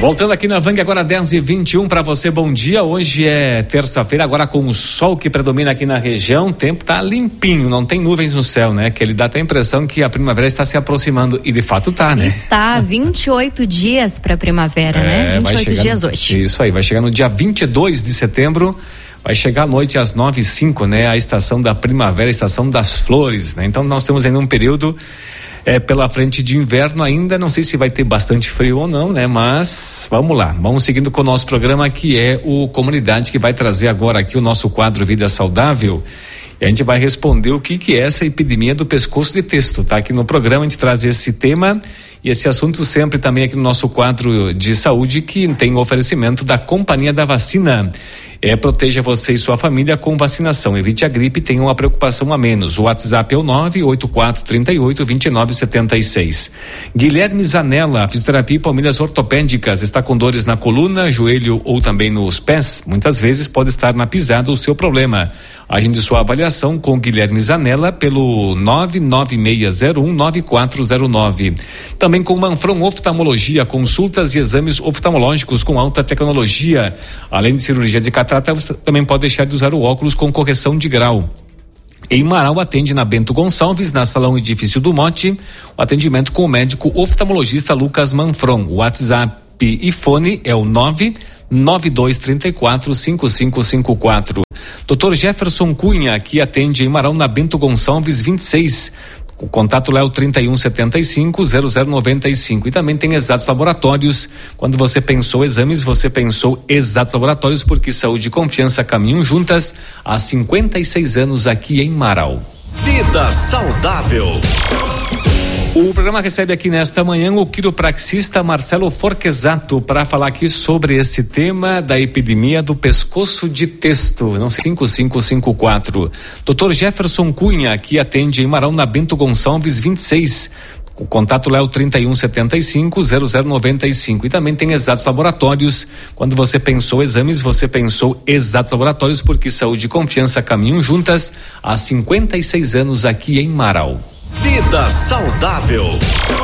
Voltando aqui na Vang, agora 10h21 para você, bom dia. Hoje é terça-feira, agora com o sol que predomina aqui na região, o tempo tá limpinho, não tem nuvens no céu, né? Que ele dá até a impressão que a primavera está se aproximando, e de fato tá, né? Está 28 dias para primavera, né? 28 dias hoje. Isso aí, vai chegar no dia 22 de setembro. Vai chegar à noite às 9h05, né? A estação da primavera, a estação das flores, né? Então nós temos ainda um período pela frente de inverno ainda, não sei se vai ter bastante frio ou não, né? Mas vamos lá, vamos seguindo com o nosso programa, que é o Comunidade, que vai trazer agora aqui o nosso quadro Vida Saudável. E a gente vai responder o que é essa epidemia do pescoço de testo, tá? Aqui no programa a gente traz esse tema e esse assunto sempre também aqui no nosso quadro de saúde, que tem o oferecimento da Companhia da Vacina. Proteja você e sua família com vacinação. Evite a gripe e tenha uma preocupação a menos. O WhatsApp é o 98438-2976. Guilherme Zanella, fisioterapia e palmilhas ortopédicas. Está com dores na coluna, joelho ou também nos pés? Muitas vezes pode estar na pisada o seu problema. Agende sua avaliação com Guilherme Zanella pelo 996019409. Também com Manfron Oftalmologia, consultas e exames oftalmológicos com alta tecnologia. Além de cirurgia de catarata, você também pode deixar de usar o óculos com correção de grau. Em Marau, atende na Bento Gonçalves, na Salão Edifício do Mote, o atendimento com o médico oftalmologista Lucas Manfron. O WhatsApp e fone é o 992345554. Dr. Jefferson Cunha, que atende em Marau, na Bento Gonçalves 26. O contato lá é o 3175-0095. E também tem Exatos Laboratórios. Quando você pensou exames, você pensou Exatos Laboratórios, porque saúde e confiança caminham juntas há 56 anos aqui em Marau. Vida Saudável. O programa recebe aqui nesta manhã o quiropraxista Marcelo Forquesato para falar aqui sobre esse tema da epidemia do pescoço de testo. Não sei, 5554. Dr. Jefferson Cunha, que atende em Marão, na Bento Gonçalves 26. O contato lá é o 3175-0095. E também tem Exatos Laboratórios. Quando você pensou exames, você pensou Exatos Laboratórios, porque saúde e confiança caminham juntas há 56 anos aqui em Marau. Vida Saudável.